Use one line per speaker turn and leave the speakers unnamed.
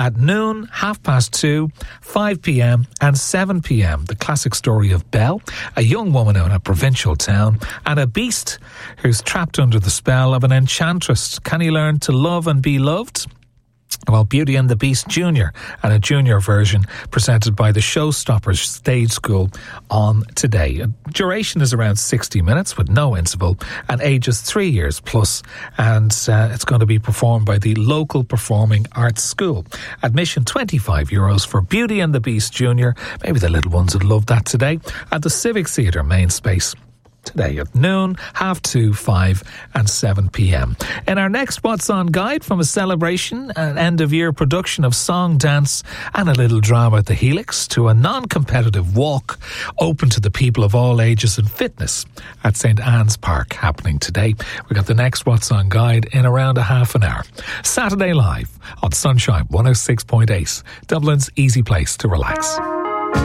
At noon, 2:30, 5 p.m. and 7 p.m. The classic story of Belle, a young woman in a provincial town, and a beast who's trapped under the spell of an enchantress. Can he learn to love and be loved? Well, Beauty and the Beast Junior and a junior version presented by the Showstoppers Stage School on today. Duration is around 60 minutes with no interval and ages 3 years plus, and it's going to be performed by the local Performing Arts School. Admission €25 for Beauty and the Beast Junior. Maybe the little ones would love that today at the Civic Theatre main space. Today at noon, 2:30, 5 and 7 p.m. In our next What's On guide, from a celebration, an end-of-year production of song, dance and a little drama at the Helix, to a non-competitive walk open to the people of all ages and fitness at St Anne's Park happening today. We've got the next What's On guide in around a half an hour. Saturday Live on Sunshine 106.8, Dublin's easy place to relax.